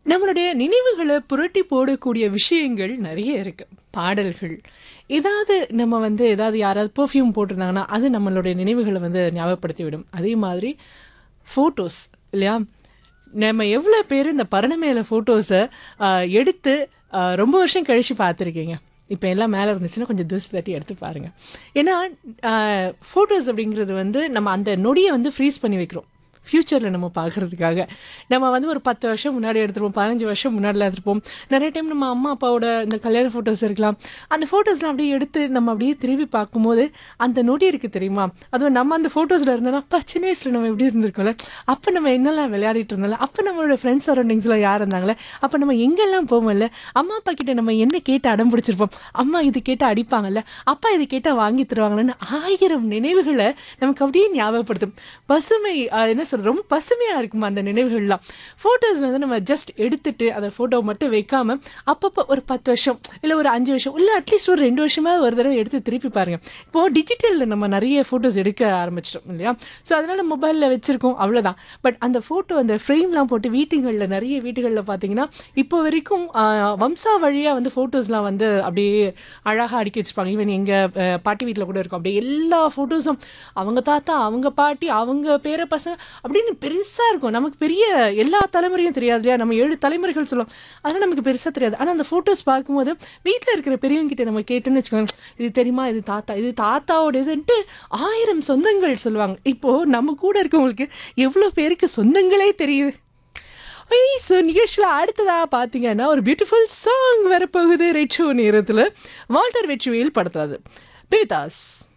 நம்மளுடைய நினைவுகளை புரட்டி போடக்கூடிய விஷயங்கள் நிறைய இருக்கு. பாடல்கள், ஏதாவது நம்ம வந்து ஏதாவது யாராவது பெர்ஃப்யூம் போட்டிருந்தாங்கன்னா அது நம்மளுடைய நினைவுகளை வந்து ஞாபகப்படுத்தி விடும். அதே மாதிரி ஃபோட்டோஸ் இல்லையா? நம்ம எவ்வளோ பேர் இந்த பரணமேல ஃபோட்டோஸை எடுத்து ரொம்ப வருஷம் கழித்து பார்த்துருக்கீங்க. இப்போ எல்லாம் மேலே இருந்துச்சுன்னா கொஞ்சம் தூசி தட்டி எடுத்து பாருங்கள். ஏன்னா ஃபோட்டோஸ் அப்படிங்கிறது வந்து நம்ம அந்த நொடியை வந்து ஃப்ரீஸ் பண்ணி வைக்கிறோம் ஃப்யூச்சரில் நம்ம பார்க்குறதுக்காக. நம்ம வந்து ஒரு 10 வருஷம் முன்னாடி எடுத்துருப்போம், 15 வருஷம் முன்னாடிலாம் எடுத்துருப்போம். நிறைய டைம் நம்ம அம்மா அப்பாவோட இந்த கல்யாண ஃபோட்டோஸ் இருக்கலாம். அந்த ஃபோட்டோஸ்லாம் அப்படியே எடுத்து நம்ம அப்படியே திரும்பி பார்க்கும்போது அந்த நொடி இருக்குது தெரியுமா? அதுவும் நம்ம அந்த ஃபோட்டோஸில் இருந்தோம்னா அப்போ சின்ன வயசில் நம்ம எப்படி இருந்திருக்கோம்ல, அப்போ நம்ம என்னெல்லாம் விளையாடிட்டு இருந்தோம்ல, அப்போ நம்மளோட ஃப்ரெண்ட்ஸ் சரௌண்டிங்ஸில் யார் இருந்தாங்களே, அப்போ நம்ம எங்கெல்லாம் போவோம்ல, அம்மா அப்பா கிட்ட நம்ம என்ன கேட்டு அடம் பிடிச்சிருப்போம், அம்மா இது கேட்டால் அடிப்பாங்கல்ல, அப்பா இது கேட்டால் வாங்கி தருவாங்கன்னு 1000 நினைவுகளை நமக்கு அப்படியே ஞாபகப்படுத்தும். பசுமை என்ன சொல்ற, ரொம்ப பசுமையாக இருக்குமா அந்த நினைவுகள்லாம். ஃபோட்டோஸ் வந்து நம்ம ஜஸ்ட் எடுத்துட்டு அதை ஃபோட்டோ மட்டும் வைக்காம அப்பப்போ ஒரு 10 வருஷம் இல்லை ஒரு 5 வருஷம் இல்லை அட்லீஸ்ட் ஒரு 2 வருஷமாக ஒரு தடவை எடுத்து திருப்பி பாருங்கள். இப்போது டிஜிட்டலில் நம்ம நிறைய ஃபோட்டோஸ் எடுக்க ஆரம்பிச்சிட்டோம் இல்லையா? ஸோ அதனால் மொபைலில் வச்சுருக்கோம் அவ்வளோதான். பட் அந்த ஃபோட்டோ அந்த ஃப்ரேம்லாம் போட்டு வீட்டுகளில் நிறைய வீட்டுகளில் பார்த்தீங்கன்னா இப்போ வரைக்கும் வம்சா வழியாக வந்து ஃபோட்டோஸ்லாம் வந்து அப்படியே அழகாக அடுக்கி வச்சுருப்பாங்க. ஈவன் எங்கள் பாட்டி வீட்டில் கூட இருக்கும். அப்படியே எல்லா ஃபோட்டோஸும் அவங்க தாத்தா, அவங்க பாட்டி, அவங்க பேர பசங்க அப்படின்னு பெருசாக இருக்கும். நமக்கு பெரிய எல்லா தலைமுறையும் தெரியாது இல்லையா? நம்ம 7 தலைமுறைகள் சொல்லுவோம், அதனால் நமக்கு பெருசாக தெரியாது. ஆனால் அந்த ஃபோட்டோஸ் பார்க்கும்போது வீட்டில் இருக்கிற பெரியவங்க கிட்ட நம்ம கேட்டோன்னு வச்சுக்கோங்க, இது தெரியுமா, இது தாத்தா, இது தாத்தாவோட இதுன்ட்டு 1000 சொந்தங்கள் சொல்லுவாங்க. இப்போது நம்ம கூட இருக்கவங்களுக்கு எவ்வளோ பேருக்கு சொந்தங்களே தெரியுது. ஸோ நிகழ்ச்சியில் அடுத்ததாக பார்த்தீங்கன்னா ஒரு பியூட்டிஃபுல் சாங் வரப்போகுது. ரெட்ரோ நேரத்தில் வால்டர் வெற்றிவேல் படத்தில் அது பிவிதாஸ்.